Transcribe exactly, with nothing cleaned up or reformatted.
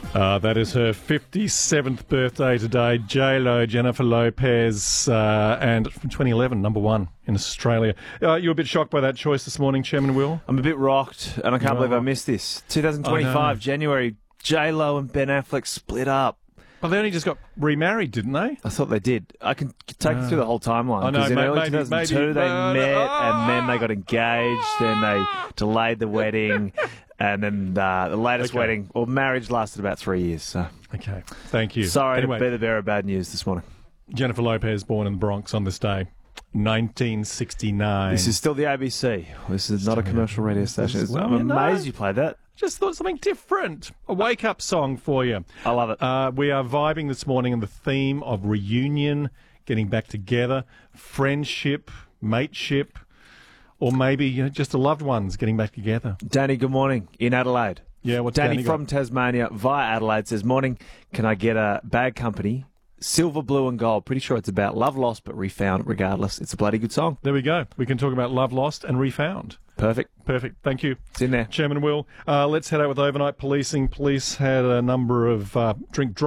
Uh, that is her fifty-seventh birthday today. J-Lo, Jennifer Lopez, uh, and from twenty eleven, number one in Australia. Uh, you were a bit shocked by that choice this morning, Chairman Will? I'm a bit rocked, and I can't You believe are I missed this. twenty twenty-five, January, J-Lo and Ben Affleck split up. Well, they only just got remarried, didn't they? I thought they did. I can take you through the whole timeline. I know, Because in may- early maybe- two thousand two, maybe- they uh, met, ah! and then they got engaged, then they delayed the wedding, and then uh, the latest Okay. wedding, or marriage, lasted about three years. So Okay, thank you. sorry anyway, to be the bearer of bad news this morning. Jennifer Lopez, born in the Bronx on this day, nineteen sixty-nine. This is still the A B C. This is not a commercial radio station. It's- Well, I'm you know. amazed you played that. Just thought something different. A wake-up song for you. I love it. Uh, we are vibing this morning on the theme of reunion, getting back together, friendship, mateship, or maybe you know, just the loved ones getting back together. Danny, good morning in Adelaide. Yeah, what's Danny, Danny got? from Tasmania via Adelaide says, morning, can I get a bag company, silver, blue and gold? Pretty sure it's about love lost but refound regardless. It's a bloody good song. There we go. We can talk about love lost and refound. Perfect. Perfect. Thank you. It's in there. Chairman Will. Uh, let's head out with overnight policing. Police had a number of uh, drink